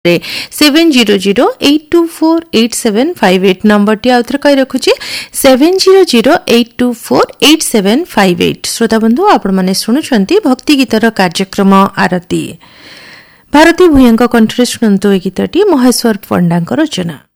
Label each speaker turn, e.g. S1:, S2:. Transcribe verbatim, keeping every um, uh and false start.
S1: Seven zero zero eight to four eight seven five eight number T आउथरे कहि रखुची seven zero zero eight to four eight seven five eight. श्रोता बंधु आपण माने सुनुछंती भक्ति गीतर कार्यक्रम आरती। भारती भूयंक कंठरे शुणंतु ए गीतटी महेश्वर पंडांकर रचना।